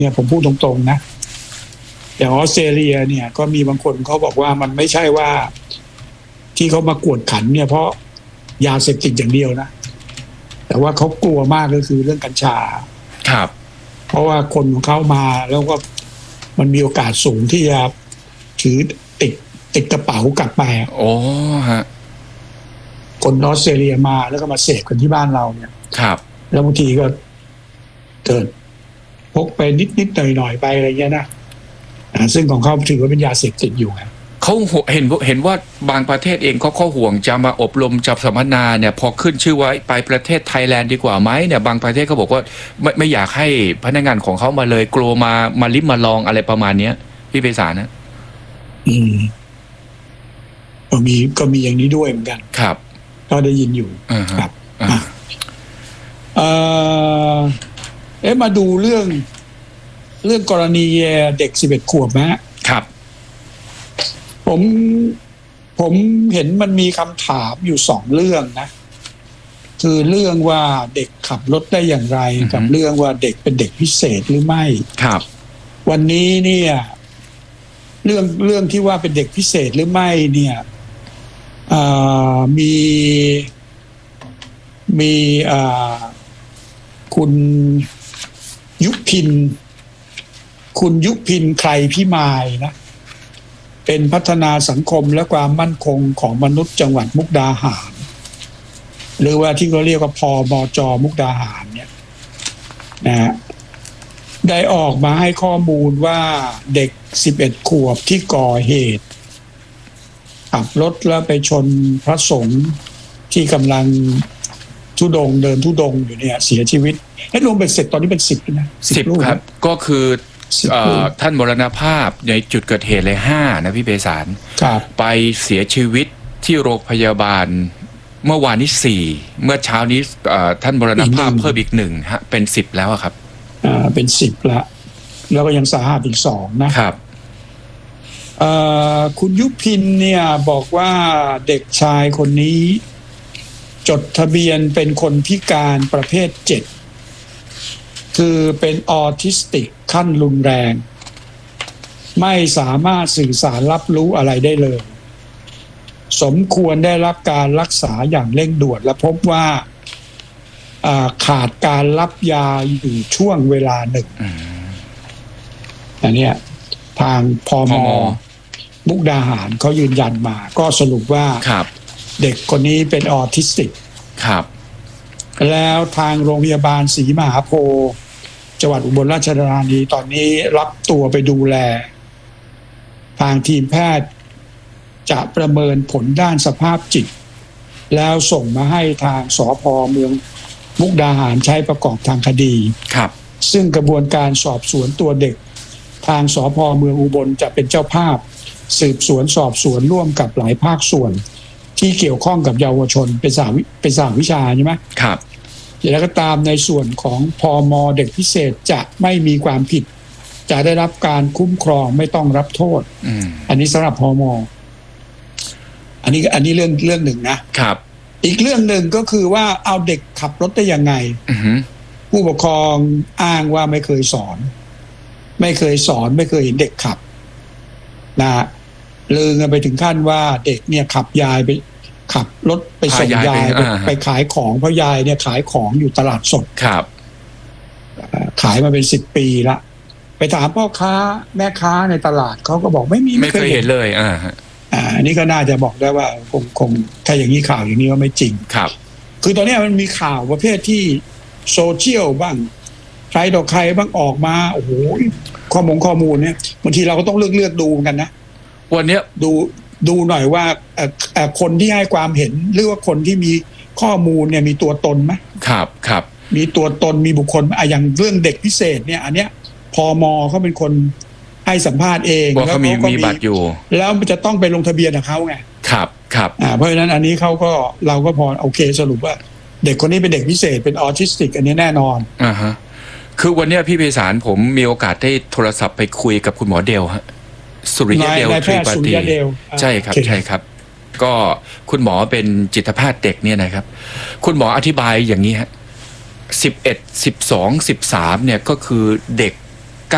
เนี่ยผมพูดตรงๆนะอย่างออสเตรเลียเนี่ยก็มีบางคนเขาบอกว่ามันไม่ใช่ว่าที่เขามากวดขันเนี่ยเพราะยาเสพติดอย่างเดียวนะแต่ว่าเขากลัวมากก็คือเรื่องกัญชาครับเพราะว่าคนของเขามาแล้วก็มันมีโอกาสสูงที่จะถือติดกระเป๋ากลับไปโอ้ฮะคนออสเตรเลียมาแล้วก็มาเสพกันที่บ้านเราเนี่ยครับแล้วบางทีก็เกิดพกไปนิดหน่อยไปอะไรเงี้ยนะซึ่งของเขาถือว่าเป็นยาเสพติดอยู่เขาเห็นว่าบางประเทศเองเขาห่วงจะมาอบรมจับสัมมนาเนี่ยพอขึ้นชื่อว่าไปประเทศไทยแลนด์ดีกว่าไหมเนี่ยบางประเทศเขาบอกว่าไม่อยากให้พนักงานของเขามาเลยกลัวมาลิ้มมาลองอะไรประมาณเนี้ยพี่ไพศาลนะก็มีอย่างนี้ด้วยเหมือนกันครับก็ได้ยินอยู่ครับมาดูเรื่องกรณีเด็ก11 ขวบครับผมเห็นมันมีคำถามอยู่2 เรื่องนะคือเรื่องว่าเด็กขับรถได้อย่างไรกับเรื่องว่าเด็กเป็นเด็กพิเศษหรือไม่ครับวันนี้เนี่ยเรื่องที่ว่าเป็นเด็กพิเศษหรือไม่เนี่ยมีคุณยุพินใครพิมายนะเป็นพัฒนาสังคมและความมั่นคงของมนุษย์จังหวัดมุกดาหารหรือว่าที่เขาเรียกว่าพมจ.มุกดาหารเนี่ยนะได้ออกมาให้ข้อมูลว่าเด็ก11 ขวบที่ก่อเหตุขับรถแล้วไปชนพระสงฆ์ที่กำลังเดินธุดงค์อยู่เนี่ยเสียชีวิตให้รวมเป็นเสร็จตอนนี้เป็น10นะ 10ครับก็คือท่านมรณภาพในจุดเกิดเหตุเลย5นะพี่ไพศาลไปเสียชีวิตที่โรงพยาบาลเมื่อวานนี้4เมื่อเช้านี้ท่านมรณภาพเพิ่มอีก1ฮะเป็น10แล้วครับเป็น10ละแล้วก็ยังสาหัสอีก2นะครับคุณยุพินเนี่ยบอกว่าเด็กชายคนนี้จดทะเบียนเป็นคนพิการประเภท7คือเป็นออทิสติกขั้นรุนแรงไม่สามารถสื่อสารรับรู้อะไรได้เลยสมควรได้รับการรักษาอย่างเร่งด่วนและพบว่าขาดการรับยาอยู่ช่วงเวลาหนึ่งอันนี้ทางพม.มุกดาหารเขายืนยันมาก็สรุปว่าเด็กคนนี้เป็นออทิสติกแล้วทางโรงพยาบาลศรีมหาโพธิ์จังหวัดอุบลราชธานีตอนนี้รับตัวไปดูแลทางทีมแพทย์จะประเมินผลด้านสภาพจิตแล้วส่งมาให้ทางสภ.เมืองมุกดาหารใช้ประกอบทางคดีซึ่งกระบวนการสอบสวนตัวเด็กทางสภ.เมืองอุบลจะเป็นเจ้าภาพสืบสวนสอบสวนร่วมกับหลายภาคส่วนที่เกี่ยวข้องกับเยาวชนเป็นสหวิชาใช่ไหมครับแล้วก็ตามในส่วนของพม.เด็กพิเศษจะไม่มีความผิดจะได้รับการคุ้มครองไม่ต้องรับโทษอันนี้สำหรับพม.อันนี้เรื่องหนึ่งนะครับอีกเรื่องหนึ่งก็คือว่าเอาเด็กขับรถได้ยังไงผู้ปกครองอ้างว่าไม่เคยสอนไม่เคยเห็นเด็กขับนะลือกันไปถึงขั้นว่าเด็กเนี่ยขับรถไปส่งยายไปขายของเพราะยายเนี่ยขายของอยู่ตลาดสดขายมาเป็น10 ปีละไปถามพ่อค้าแม่ค้าในตลาดเขาก็บอกไม่เคยเห็นเลยอันนี้ก็น่าจะบอกได้ว่าคงถ้าอย่างนี้ข่าวอย่างนี้ว่าไม่จริงคือตอนนี้มันมีข่าวประเภทที่โซเชียลบ้างใครต่อใครบ้างออกมาโอ้โหข้อมูลเนี่ยบางทีเราก็ต้องเลือกดูกันนะวันนี้ดูหน่อยว่าคนที่ให้ความเห็นหรือว่าคนที่มีข้อมูลเนี่ยมีตัวตนไหมครับมีตัวตนมีบุคคลอย่างเรื่องเด็กพิเศษเนี่ยอันเนี้ยพม.เขาเป็นคนให้สัมภาษณ์เองแล้วเขาก็มีบัตรอยู่แล้วมันจะต้องไปลงทะเบียนกับเขาไงครับเพราะฉะนั้นอันนี้เราก็พอโอเคสรุปว่าเด็กคนนี้เป็นเด็กพิเศษเป็นออทิสติกอันนี้แน่นอนคือวันนี้พี่ไพศาลผมมีโอกาสได้โทรศัพท์ไปคุยกับคุณหมอเดลฮะสุริยะเดลทรีปาตีใช่ครับก็คุณหมอเป็นจิตแพทย์เด็กเนี่ยนะครับคุณหมออธิบายอย่างนี้ฮะ11 12 13เนี่ยก็คือเด็ก